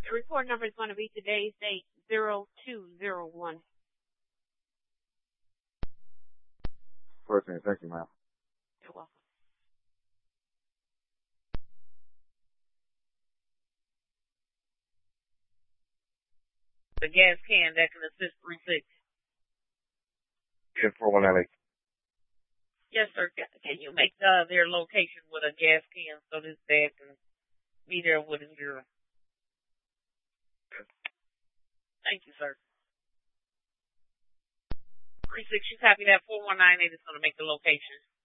The report number is going to be today's date, 0201. First thing, thank you, ma'am. You're welcome. The gas can that can assist 3-6. Yeah, 4198. Yes, sir. Can you make their location with a gas can so this dad can be there with his girl? Thank you, sir. 3-6, you copy that. 4198 is going to make the location.